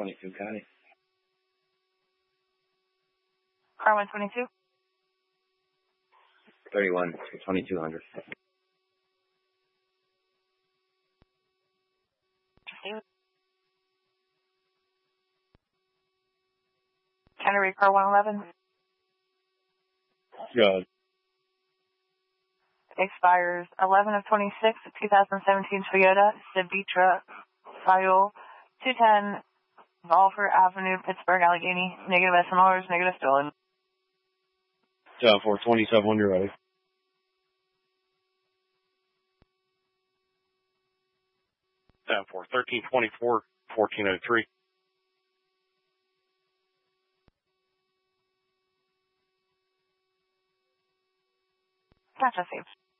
22 County. Car 122. 31 2200. Canterbury Car 111. Good. Expires 11 of 26 of 2017 Toyota Civitra File 210 Volfer Avenue, Pittsburgh, Allegheny. Negative SMRs, negative stolen. 427 when you're ready. 1324 1403. Gotcha, saved.